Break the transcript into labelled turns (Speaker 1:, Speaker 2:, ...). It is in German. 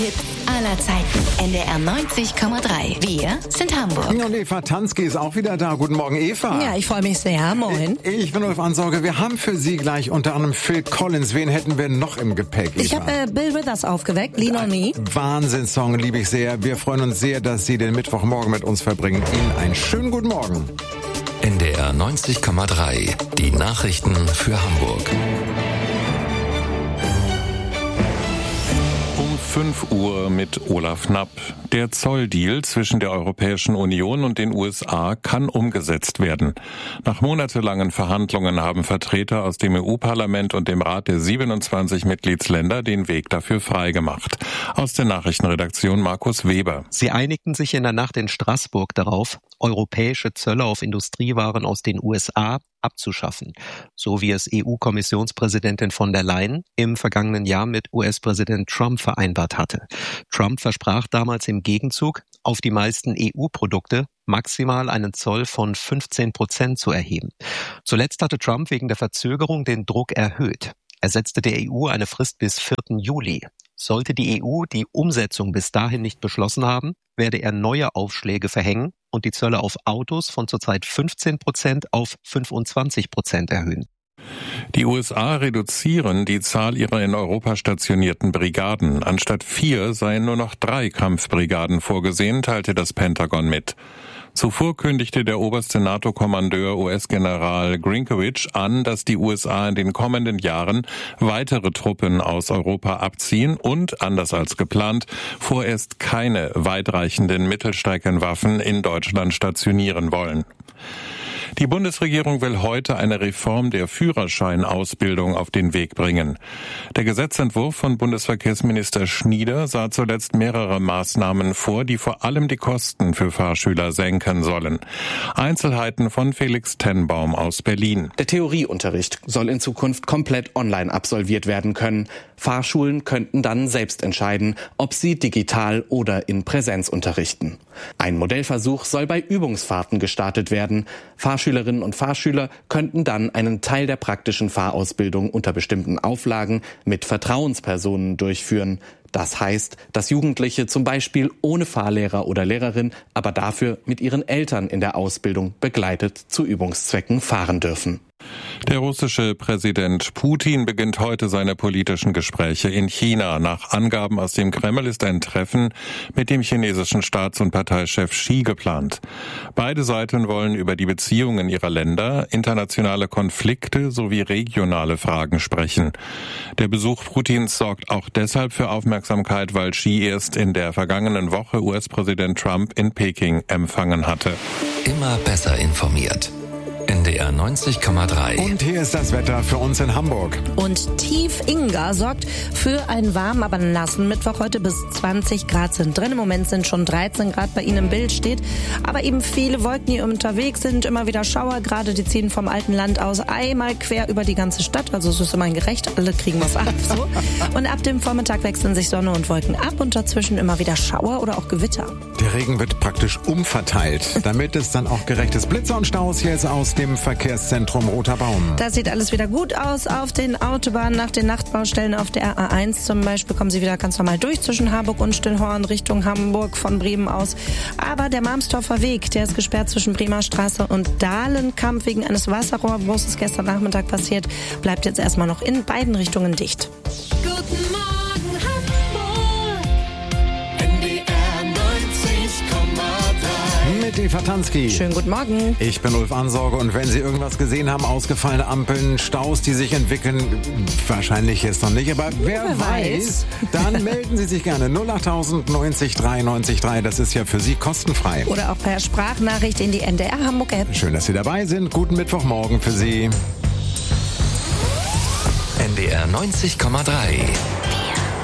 Speaker 1: Hits aller Zeiten. NDR 90,3. Wir sind Hamburg.
Speaker 2: Und Eva Tansky ist auch wieder da. Guten Morgen, Eva.
Speaker 3: Ja, ich freue mich sehr. Moin.
Speaker 2: Ich bin Ulf Ansorge. Wir haben für Sie gleich unter anderem Phil Collins. Wen hätten wir noch im Gepäck, Eva?
Speaker 3: Ich habe Bill Withers aufgeweckt. Lean on Me.
Speaker 2: Wahnsinnssong, liebe ich sehr. Wir freuen uns sehr, dass Sie den Mittwochmorgen mit uns verbringen. Ihnen einen schönen guten Morgen.
Speaker 4: NDR 90,3. Die Nachrichten für Hamburg.
Speaker 5: Um 5 Uhr mit Olaf Knapp. Der Zolldeal zwischen der Europäischen Union und den USA kann umgesetzt werden. Nach monatelangen Verhandlungen haben Vertreter aus dem EU-Parlament und dem Rat der 27 Mitgliedsländer den Weg dafür freigemacht. Aus der Nachrichtenredaktion Markus Weber.
Speaker 6: Sie einigten sich in der Nacht in Straßburg darauf, europäische Zölle auf Industriewaren aus den USA abzuschaffen, so wie es EU-Kommissionspräsidentin von der Leyen im vergangenen Jahr mit US-Präsident Trump vereinbart hatte. Trump versprach damals im Gegenzug, auf die meisten EU-Produkte maximal einen Zoll von 15% zu erheben. Zuletzt hatte Trump wegen der Verzögerung den Druck erhöht. Er setzte der EU eine Frist bis 4. Juli. Sollte die EU die Umsetzung bis dahin nicht beschlossen haben, werde er neue Aufschläge verhängen und die Zölle auf Autos von zurzeit 15% auf 25% erhöhen.
Speaker 5: Die USA reduzieren die Zahl ihrer in Europa stationierten Brigaden. Anstatt 4 seien nur noch 3 Kampfbrigaden vorgesehen, teilte das Pentagon mit. Zuvor kündigte der oberste NATO-Kommandeur US-General Grinkewitsch an, dass die USA in den kommenden Jahren weitere Truppen aus Europa abziehen und, anders als geplant, vorerst keine weitreichenden Mittelstreckenwaffen in Deutschland stationieren wollen. Die Bundesregierung will heute eine Reform der Führerscheinausbildung auf den Weg bringen. Der Gesetzentwurf von Bundesverkehrsminister Schnieder sah zuletzt mehrere Maßnahmen vor, die vor allem die Kosten für Fahrschüler senken sollen. Einzelheiten von Felix Tenbaum aus Berlin.
Speaker 7: Der Theorieunterricht soll in Zukunft komplett online absolviert werden können. Fahrschulen könnten dann selbst entscheiden, ob sie digital oder in Präsenz unterrichten. Ein Modellversuch soll bei Übungsfahrten gestartet werden. Fahrschülerinnen und Fahrschüler könnten dann einen Teil der praktischen Fahrausbildung unter bestimmten Auflagen mit Vertrauenspersonen durchführen. Das heißt, dass Jugendliche zum Beispiel ohne Fahrlehrer oder Lehrerin, aber dafür mit ihren Eltern in der Ausbildung begleitet zu Übungszwecken fahren dürfen.
Speaker 5: Der russische Präsident Putin beginnt heute seine politischen Gespräche in China. Nach Angaben aus dem Kreml ist ein Treffen mit dem chinesischen Staats- und Parteichef Xi geplant. Beide Seiten wollen über die Beziehungen ihrer Länder, internationale Konflikte sowie regionale Fragen sprechen. Der Besuch Putins sorgt auch deshalb für Aufmerksamkeit, weil Xi erst in der vergangenen Woche US-Präsident Trump in Peking empfangen hatte.
Speaker 4: Immer besser informiert. NDR 90,3.
Speaker 2: Und hier ist das Wetter für uns in Hamburg.
Speaker 3: Und Tief Inga sorgt für einen warmen, aber nassen Mittwoch. Heute bis 20 Grad sind drin. Im Moment sind schon 13 Grad bei Ihnen im Bild steht. Aber eben viele Wolken, die unterwegs sind. Immer wieder Schauer. Gerade die ziehen vom alten Land aus einmal quer über die ganze Stadt. Also es ist immerhin gerecht. Alle kriegen was ab. So. Und ab dem Vormittag wechseln sich Sonne und Wolken ab. Und dazwischen immer wieder Schauer oder auch Gewitter.
Speaker 2: Der Regen wird praktisch umverteilt, damit es dann auch gerecht ist. Blitze und Staus jetzt aus dem Verkehrszentrum Roter Baum.
Speaker 3: Das sieht alles wieder gut aus auf den Autobahnen. Nach den Nachtbaustellen auf der A1 zum Beispiel kommen Sie wieder ganz normal durch zwischen Harburg und Stillhorn Richtung Hamburg von Bremen aus. Aber der Marmsdorfer Weg, der ist gesperrt zwischen Bremer Straße und Dahlenkamp wegen eines Wasserrohrbruchs, ist gestern Nachmittag passiert, bleibt jetzt erstmal noch in beiden Richtungen dicht.
Speaker 1: Guten Morgen Hamburg. NDR 90,3.
Speaker 2: Mit Eva Tansky.
Speaker 3: Schönen guten Morgen.
Speaker 2: Ich bin Ulf Ansorge und wenn Sie irgendwas gesehen haben, ausgefallene Ampeln, Staus, die sich entwickeln, wahrscheinlich jetzt noch nicht, aber wer weiß, dann melden Sie sich gerne 08000 90 3 90 3, das ist ja für Sie kostenfrei.
Speaker 3: Oder auch per Sprachnachricht in die NDR Hamburg App.
Speaker 2: Schön, dass Sie dabei sind. Guten Mittwochmorgen für Sie.
Speaker 4: NDR 90,3.